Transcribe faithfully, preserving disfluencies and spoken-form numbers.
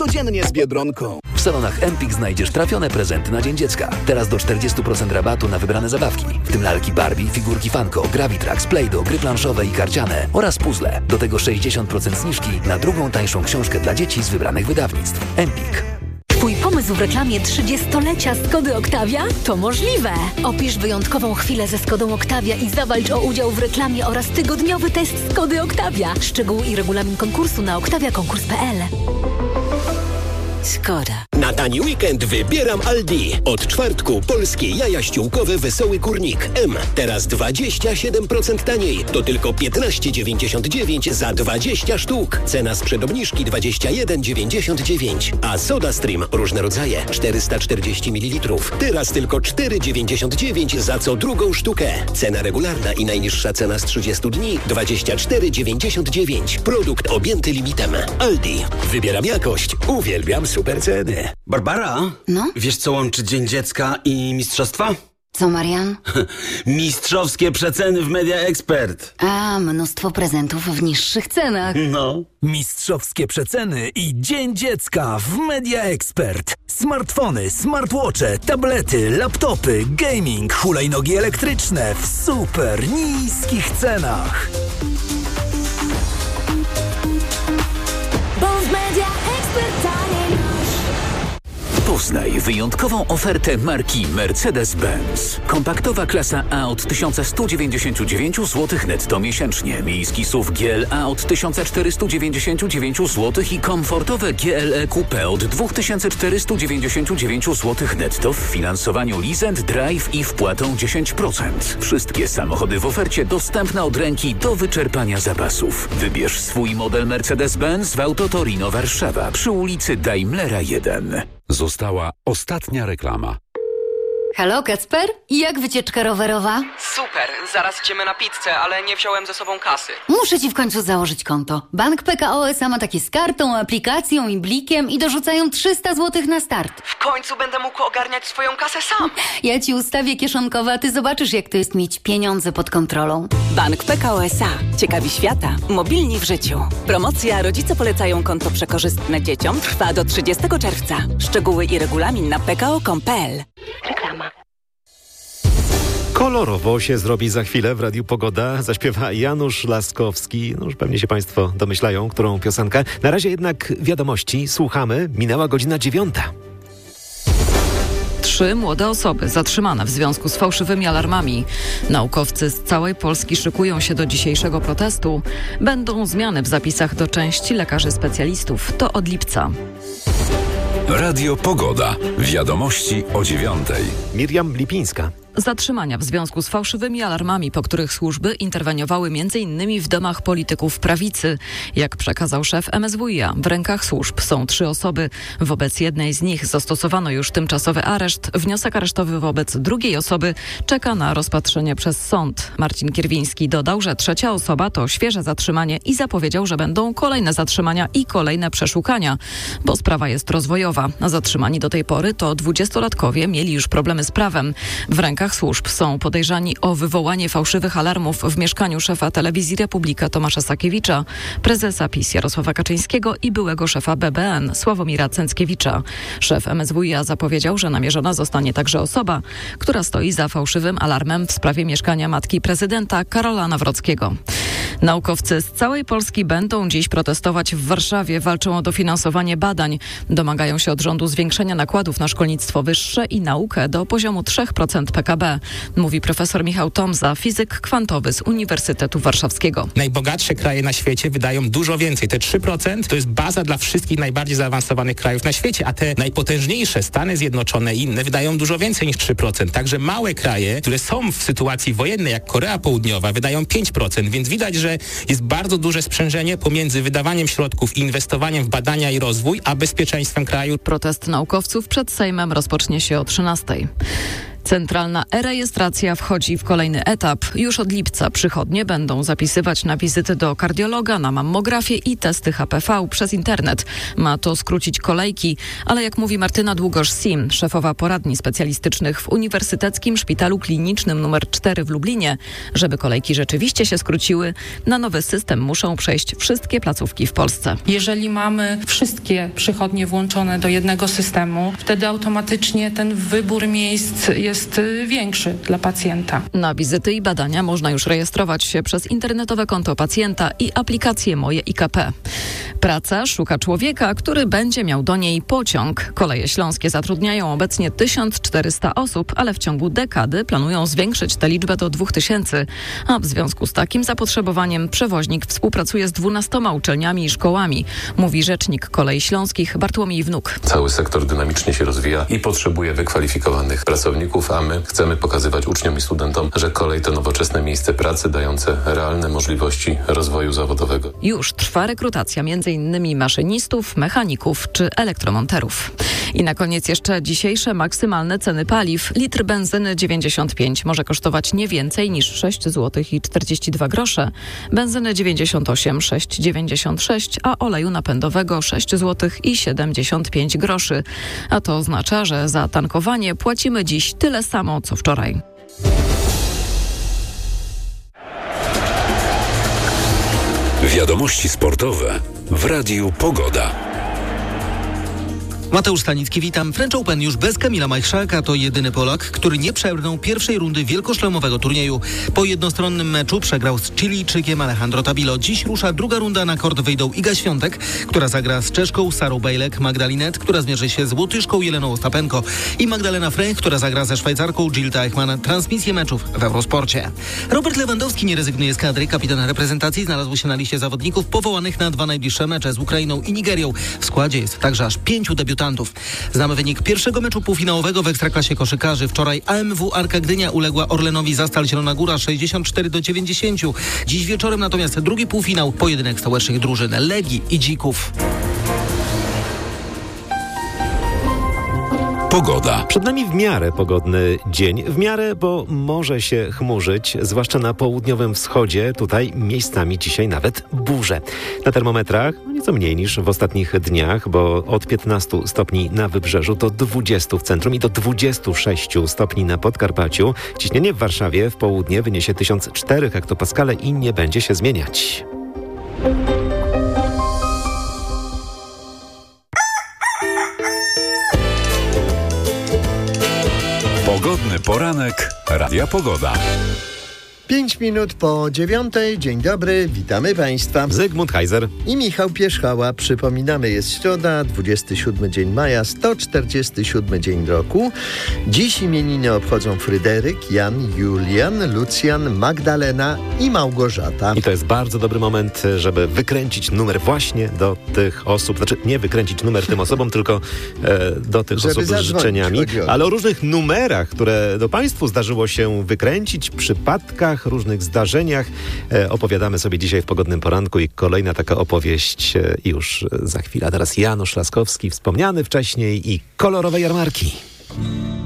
Codziennie z Biedronką. W salonach Empik znajdziesz trafione prezenty na Dzień Dziecka. Teraz do czterdzieści procent rabatu na wybrane zabawki, w tym lalki Barbie, figurki Funko, Gravitrax, Play-Doh, gry planszowe i karciane oraz puzzle. Do tego sześćdziesiąt procent zniżki na drugą tańszą książkę dla dzieci z wybranych wydawnictw. Empik. Twój pomysł w reklamie trzydziestolecia Skody Octavia? To możliwe! Opisz wyjątkową chwilę ze Skodą Octavia i zawalcz o udział w reklamie oraz tygodniowy test Skody Octavia. Szczegóły i regulamin konkursu na oktawia konkurs kropka p l. Skoda. Na tani weekend wybieram Aldi. Od czwartku polskie jaja ściółkowe Wesoły Kurnik M. Teraz dwadzieścia siedem procent taniej. To tylko piętnaście dziewięćdziesiąt dziewięć za dwadzieścia sztuk. Cena sprzed obniżki dwadzieścia jeden dziewięćdziesiąt dziewięć. A Soda Stream różne rodzaje czterysta czterdzieści mililitrów. Teraz tylko cztery dziewięćdziesiąt dziewięć za co drugą sztukę. Cena regularna i najniższa cena z trzydziestu dni dwadzieścia cztery dziewięćdziesiąt dziewięć. Produkt objęty limitem. Aldi. Wybieram jakość. Uwielbiam super ceny. Barbara? No? Wiesz, co łączy Dzień Dziecka i mistrzostwa? Co, Marian? Mistrzowskie przeceny w Media Expert. A, mnóstwo prezentów w niższych cenach. No. Mistrzowskie przeceny i Dzień Dziecka w Media Expert. Smartfony, smartwatche, tablety, laptopy, gaming, hulajnogi elektryczne w super niskich cenach. Bo w Media Expert taniej masz. Poznaj wyjątkową ofertę marki Mercedes-Benz. Kompaktowa klasa A od tysiąc sto dziewięćdziesiąt dziewięć złotych netto miesięcznie. Miejski S U V G L A od tysiąc czterysta dziewięćdziesiąt dziewięć złotych i komfortowe G L E Coupe od dwa tysiące czterysta dziewięćdziesiąt dziewięć złotych netto w finansowaniu Lease and Drive i wpłatą dziesięć procent. Wszystkie samochody w ofercie dostępne od ręki do wyczerpania zapasów. Wybierz swój model Mercedes-Benz w Auto Torino Warszawa przy ulicy Daimlera jeden. Została ostatnia reklama. Halo, Kacper? Jak wycieczka rowerowa? Super, zaraz idziemy na pizzę, ale nie wziąłem ze sobą kasy. Muszę ci w końcu założyć konto. Bank P K O S A ma takie z kartą, aplikacją i blikiem i dorzucają trzysta złotych na start. W końcu będę mógł ogarniać swoją kasę sam. Ja ci ustawię kieszonkowe, a ty zobaczysz, jak to jest mieć pieniądze pod kontrolą. Bank P K O S A. Ciekawi świata. Mobilni w życiu. Promocja Rodzice polecają konto przekorzystne dzieciom trwa do trzydziestego czerwca. Szczegóły i regulamin na p k o kropka com kropka p l. Reklama. Kolorowo się zrobi za chwilę w Radiu Pogoda. Zaśpiewa Janusz Laskowski. No już pewnie się Państwo domyślają, którą piosenkę. Na razie jednak wiadomości. Słuchamy. Minęła godzina dziewiąta. Trzy młode osoby zatrzymane w związku z fałszywymi alarmami. Naukowcy z całej Polski szykują się do dzisiejszego protestu. Będą zmiany w zapisach do części lekarzy specjalistów. To od lipca. Radio Pogoda. Wiadomości o dziewiątej. Miriam Lipińska. Zatrzymania w związku z fałszywymi alarmami, po których służby interweniowały między innymi w domach polityków prawicy. Jak przekazał szef M S W i A, w rękach służb są trzy osoby. Wobec jednej z nich zastosowano już tymczasowy areszt. Wniosek aresztowy wobec drugiej osoby czeka na rozpatrzenie przez sąd. Marcin Kierwiński dodał, że trzecia osoba to świeże zatrzymanie i zapowiedział, że będą kolejne zatrzymania i kolejne przeszukania, bo sprawa jest rozwojowa. Zatrzymani do tej pory to dwudziestolatkowie mieli już problemy z prawem. W rękach służb są podejrzani o wywołanie fałszywych alarmów w mieszkaniu szefa Telewizji Republika Tomasza Sakiewicza, prezesa PiS Jarosława Kaczyńskiego i byłego szefa B B N Sławomira Cęckiewicza. Szef M S W i A zapowiedział, że namierzona zostanie także osoba, która stoi za fałszywym alarmem w sprawie mieszkania matki prezydenta Karola Nawrockiego. Naukowcy z całej Polski będą dziś protestować w Warszawie. Walczą o dofinansowanie badań. Domagają się od rządu zwiększenia nakładów na szkolnictwo wyższe i naukę do poziomu trzy procent P K B, mówi profesor Michał Tomza, fizyk kwantowy z Uniwersytetu Warszawskiego. Najbogatsze kraje na świecie wydają dużo więcej. Te trzy procent to jest baza dla wszystkich najbardziej zaawansowanych krajów na świecie, a te najpotężniejsze, Stany Zjednoczone i inne, wydają dużo więcej niż trzy procent. Także małe kraje, które są w sytuacji wojennej, jak Korea Południowa, wydają pięć procent, więc widać, że jest bardzo duże sprzężenie pomiędzy wydawaniem środków i inwestowaniem w badania i rozwój, a bezpieczeństwem kraju. Protest naukowców przed Sejmem rozpocznie się o trzynastej. Centralna e-rejestracja wchodzi w kolejny etap. Już od lipca przychodnie będą zapisywać na wizyty do kardiologa, na mammografię i testy H P V przez internet. Ma to skrócić kolejki, ale jak mówi Martyna Długosz-Sim, szefowa poradni specjalistycznych w Uniwersyteckim Szpitalu Klinicznym nr cztery w Lublinie, żeby kolejki rzeczywiście się skróciły, na nowy system muszą przejść wszystkie placówki w Polsce. Jeżeli mamy wszystkie przychodnie włączone do jednego systemu, wtedy automatycznie ten wybór miejsc jest większy dla pacjenta. Na wizyty i badania można już rejestrować się przez internetowe konto pacjenta i aplikację Moje I K P. Praca szuka człowieka, który będzie miał do niej pociąg. Koleje Śląskie zatrudniają obecnie tysiąc czterysta osób, ale w ciągu dekady planują zwiększyć tę liczbę do dwa tysiące. A w związku z takim zapotrzebowaniem przewoźnik współpracuje z dwunastoma uczelniami i szkołami, mówi rzecznik Kolei Śląskich Bartłomiej Wnuk. Cały sektor dynamicznie się rozwija i potrzebuje wykwalifikowanych pracowników, a my chcemy pokazywać uczniom i studentom, że kolej to nowoczesne miejsce pracy dające realne możliwości rozwoju zawodowego. Już trwa rekrutacja m.in. maszynistów, mechaników czy elektromonterów. I na koniec jeszcze dzisiejsze maksymalne ceny paliw. Litr benzyny dziewięćdziesiąt pięć może kosztować nie więcej niż sześć złotych i czterdzieści dwa grosze, benzyny dziewięćdziesiąt osiem sześć dziewięćdziesiąt sześć, a oleju napędowego sześć złotych i siedemdziesiąt pięć groszy. A to oznacza, że za tankowanie płacimy dziś tyle samo co wczoraj. Wiadomości sportowe w Radiu Pogoda. Mateusz Stanicki, witam. French Open już bez Kamila Majchrzaka to jedyny Polak, który nie przebrnął pierwszej rundy wielkoszlemowego turnieju. Po jednostronnym meczu przegrał z Chilijczykiem Alejandro Tabilo. Dziś rusza druga runda, na kort wyjdą Iga Świątek, która zagra z Czeszką Sarą Bejlek, Magdalinet, która zmierzy się z Łotyszką Jeleną Ostapenko i Magdalena Frey, która zagra ze Szwajcarką Jill Teichmann. Transmisję meczów w Eurosporcie. Robert Lewandowski nie rezygnuje z kadry. Kapitan reprezentacji znalazł się na liście zawodników powołanych na dwa najbliższe mecze z Ukrainą i Nigerią. W składzie jest także aż pięciu debiutantów. Znamy wynik pierwszego meczu półfinałowego w Ekstraklasie koszykarzy. Wczoraj A M W Arka Gdynia uległa Orlenowi Zastal Zielona Góra sześćdziesiąt cztery do dziewięćdziesięciu. Dziś wieczorem natomiast drugi półfinał, pojedynek stołecznych drużyn Legii i Dzików. Pogoda. Przed nami w miarę pogodny dzień. W miarę, bo może się chmurzyć, zwłaszcza na południowym wschodzie. Tutaj miejscami dzisiaj nawet burze. Na termometrach no nieco mniej niż w ostatnich dniach, bo od piętnastu stopni na wybrzeżu do dwudziestu w centrum i do dwudziestu sześciu stopni na Podkarpaciu. Ciśnienie w Warszawie w południe wyniesie tysiąc cztery hektopaskale i nie będzie się zmieniać. Pogodny poranek Radia Pogoda. Pięć minut po dziewiątej. Dzień dobry, witamy Państwa. Zygmunt Heiser i Michał Pierzchała. Przypominamy, jest środa, dwudziesty siódmy dzień maja, sto czterdziesty siódmy dzień roku. Dziś imieniny obchodzą Fryderyk, Jan, Julian, Lucjan, Magdalena i Małgorzata. I to jest bardzo dobry moment, żeby wykręcić numer właśnie do tych osób. Znaczy nie wykręcić numer tym osobom, tylko e, do tych żeby osób z życzeniami. Ale o różnych numerach, które do Państwu zdarzyło się wykręcić, przypadkach, różnych zdarzeniach e, opowiadamy sobie dzisiaj w Pogodnym Poranku i kolejna taka opowieść e, już za chwilę. A teraz Janusz Laskowski, wspomniany wcześniej, i kolorowe jarmarki.